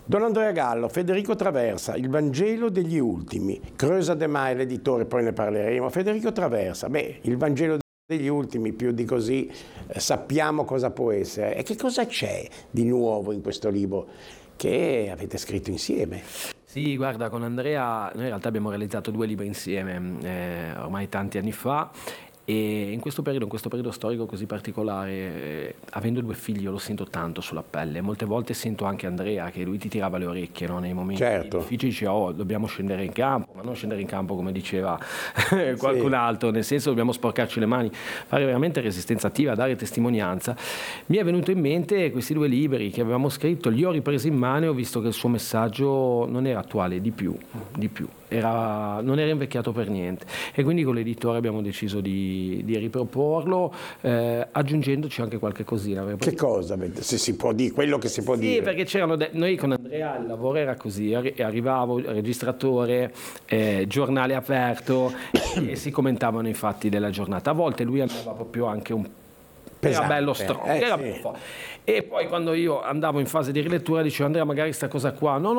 Don Andrea Gallo, Federico Traversa, Il Vangelo degli ultimi, Creusa De Mai, l'editore, poi ne parleremo. Federico Traversa, il Vangelo degli ultimi, più di così sappiamo cosa può essere. E che cosa c'è di nuovo in questo libro che avete scritto insieme? Sì, guarda, con Andrea noi in realtà abbiamo realizzato 2 libri insieme ormai tanti anni fa. E in questo periodo storico così particolare, avendo 2 figli, io lo sento tanto sulla pelle. Molte volte sento anche Andrea che lui ti tirava le orecchie, no? Nei momenti difficili, dice dobbiamo scendere in campo, ma non scendere in campo come diceva qualcun altro, nel senso dobbiamo sporcarci le mani, fare veramente resistenza attiva, dare testimonianza. Mi è venuto in mente questi 2 libri che avevamo scritto, li ho ripresi in mano e ho visto che il suo messaggio non era attuale, di più. Non era invecchiato per niente, e quindi con l'editore abbiamo deciso di riproporlo, aggiungendoci anche qualche cosina. Che cosa? Se si può dire, quello che si può dire. Sì, perché noi con Andrea il lavoro era così, arrivavo, registratore, giornale aperto e si commentavano i fatti della giornata. A volte lui andava proprio anche un pesante, era bello strong, era sì. E poi quando io andavo in fase di rilettura dicevo: Andrea, magari sta cosa qua